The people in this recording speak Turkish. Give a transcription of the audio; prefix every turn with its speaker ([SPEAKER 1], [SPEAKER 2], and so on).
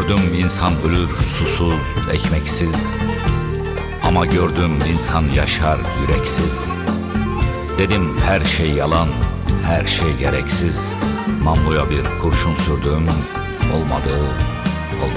[SPEAKER 1] Gördüm insan ölür susuz, ekmeksiz. Ama gördüm insan yaşar yüreksiz. Dedim her şey yalan, her şey gereksiz. Namluya bir kurşun sürdüm, olmadı, olmadı.